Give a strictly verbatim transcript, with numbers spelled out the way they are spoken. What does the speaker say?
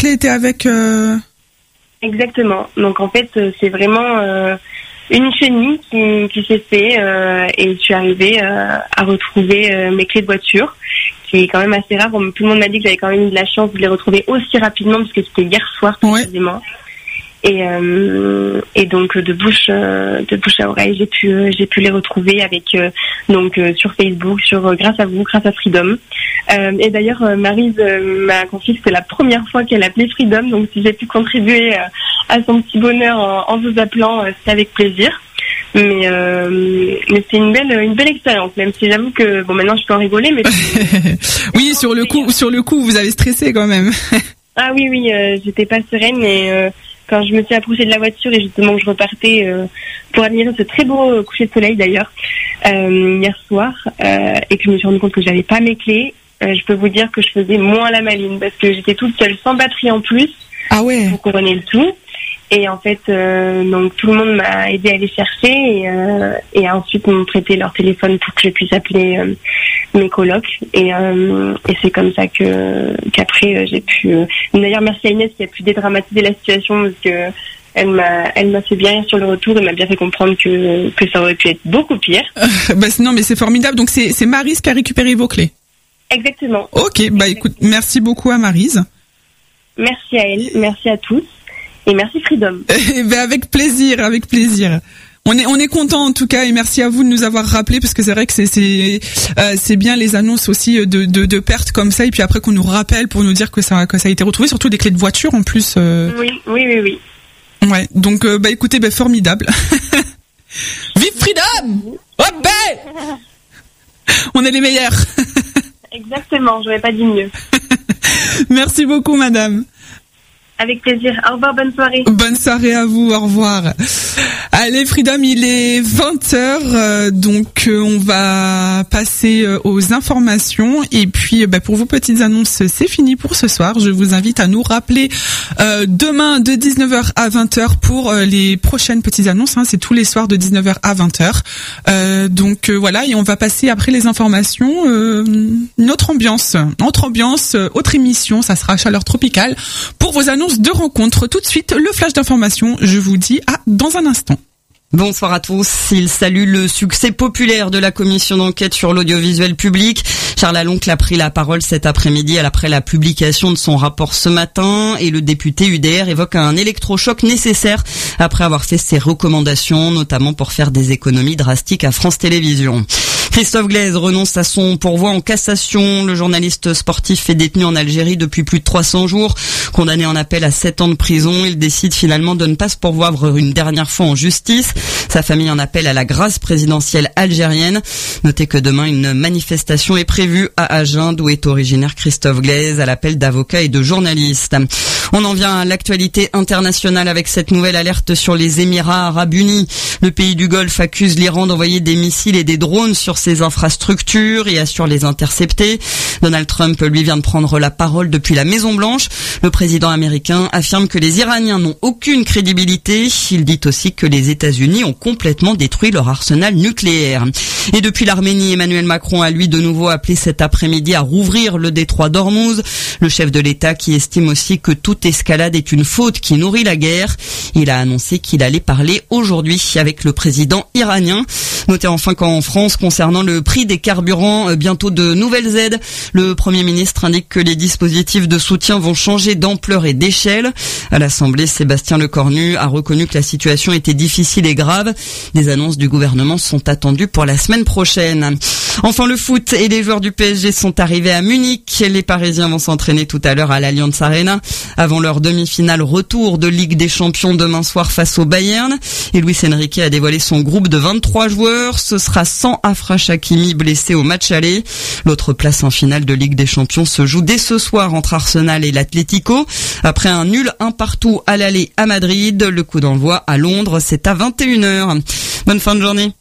clé était avec... Euh... Exactement. Donc en fait, c'est vraiment euh, une chenille qui, qui s'est fait euh, et je suis arrivée euh, à retrouver euh, mes clés de voiture, qui est quand même assez rare. Bon, tout le monde m'a dit que j'avais quand même eu de la chance de les retrouver aussi rapidement parce que c'était hier soir précisément. Ouais. Et euh, et donc de bouche euh, de bouche à oreille, j'ai pu euh, j'ai pu les retrouver avec euh, donc euh, sur Facebook, sur euh, grâce à vous, grâce à Freedom. Euh, et d'ailleurs, euh, Maryse euh, m'a confié que c'était la première fois qu'elle appelait Freedom, donc si j'ai pu contribuer euh, à son petit bonheur en, en vous appelant, euh, c'est avec plaisir. Mais euh, mais c'est une belle une belle expérience, même si j'avoue que bon maintenant je peux en rigoler, mais oui, sur le coup sur le coup vous avez stressé quand même. Ah oui oui, euh, j'étais pas sereine, mais euh, quand je me suis approchée de la voiture et justement que je repartais euh, pour admirer ce très beau euh, coucher de soleil d'ailleurs euh, hier soir euh, et que je me suis rendu compte que j'avais pas mes clés, euh, je peux vous dire que je faisais moins la maline parce que j'étais toute seule sans batterie en plus. Ah ouais. Pour couronner le tout. Et en fait, euh, donc tout le monde m'a aidé à les chercher et, euh, et ensuite m'ont prêté leur téléphone pour que je puisse appeler euh, mes colocs. Et, euh, et c'est comme ça que qu'après euh, j'ai pu. Euh... D'ailleurs, merci à Inès qui a pu dédramatiser la situation parce que elle m'a elle m'a fait bien rire sur le retour et m'a bien fait comprendre que que ça aurait pu être beaucoup pire. Euh, bah non, mais c'est formidable. Donc c'est c'est Maryse qui a récupéré vos clés. Exactement. Ok, bah Exactement. Écoute, merci beaucoup à Maryse. Merci à elle, merci à tous. Et merci Freedom. Eh ben avec plaisir, avec plaisir. On est on est content en tout cas et merci à vous de nous avoir rappelé parce que c'est vrai que c'est c'est euh, c'est bien les annonces aussi de de de pertes comme ça et puis après qu'on nous rappelle pour nous dire que ça que ça a été retrouvé, surtout des clés de voiture en plus. Euh... Oui oui oui oui. Ouais, donc euh, bah écoutez, bah formidable. Vive Freedom. Hop ben on est les meilleurs. Exactement, j'aurais pas dit mieux. Merci beaucoup madame. Avec plaisir. Au revoir, bonne soirée. Bonne soirée à vous, au revoir. Allez, Freedom, il est vingt heures, euh, donc euh, on va passer euh, aux informations. Et puis, euh, bah, pour vos petites annonces, c'est fini pour ce soir. Je vous invite à nous rappeler euh, demain de dix-neuf heures à vingt heures pour euh, les prochaines petites annonces. Hein, c'est tous les soirs de dix-neuf heures à vingt heures. Euh, donc euh, voilà, et on va passer après les informations, euh, une autre ambiance. Autre ambiance, euh, autre émission, ça sera Chaleur Tropicale. Pour vos annonces de rencontres, tout de suite, le flash d'information. Je vous dis à dans un instant. Bonsoir à tous. Il salue le succès populaire de la commission d'enquête sur l'audiovisuel public. Charles Aloncle a pris la parole cet après-midi après la publication de son rapport ce matin et le député U D R évoque un électrochoc nécessaire après avoir fait ses recommandations, notamment pour faire des économies drastiques à France Télévisions. Christophe Glaise renonce à son pourvoi en cassation. Le journaliste sportif est détenu en Algérie depuis plus de trois cents jours. Condamné en appel à sept ans de prison, il décide finalement de ne pas se pourvoir une dernière fois en justice. Sa famille en appelle à la grâce présidentielle algérienne. Notez que demain, une manifestation est prévue à Agen, d'où est originaire Christophe Glaise, à l'appel d'avocats et de journalistes. On en vient à l'actualité internationale avec cette nouvelle alerte sur les Émirats Arabes Unis. Le pays du Golfe accuse l'Iran d'envoyer des missiles et des drones sur ses infrastructures et assure les intercepter. Donald Trump, lui, vient de prendre la parole depuis la Maison-Blanche. Le président américain affirme que les Iraniens n'ont aucune crédibilité. Il dit aussi que les États-Unis ont complètement détruit leur arsenal nucléaire. Et depuis l'Arménie, Emmanuel Macron a lui de nouveau appelé cet après-midi à rouvrir le détroit d'Ormuz. Le chef de l'État qui estime aussi que toute escalade est une faute qui nourrit la guerre. Il a annoncé qu'il allait parler aujourd'hui avec le président iranien. Notez enfin qu'en France, concernant le prix des carburants, bientôt de nouvelles aides. Le Premier ministre indique que les dispositifs de soutien vont changer d'ampleur et d'échelle. À l'Assemblée, Sébastien Lecornu a reconnu que la situation était difficile et grave. Des annonces du gouvernement sont attendues pour la semaine prochaine. Enfin, le foot et les joueurs du P S G sont arrivés à Munich. Les Parisiens vont s'entraîner tout à l'heure à l'Allianz Arena avant leur demi-finale retour de Ligue des Champions demain soir face au Bayern. Et Luis Enrique a dévoilé son groupe de vingt-trois joueurs. Ce sera sans Achraf Hakimi blessé au match aller. L'autre place en finale de Ligue des Champions se joue dès ce soir entre Arsenal et l'Atlético. Après un nul un partout à l'aller à Madrid, le coup d'envoi à Londres, c'est à vingt et une heures. Bonne fin de journée.